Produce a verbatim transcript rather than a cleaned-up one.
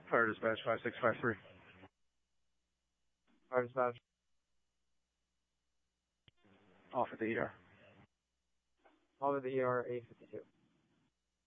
Fire dispatch five six five three. Fire dispatch. Off at the E R. All of the E R eight fifty-two.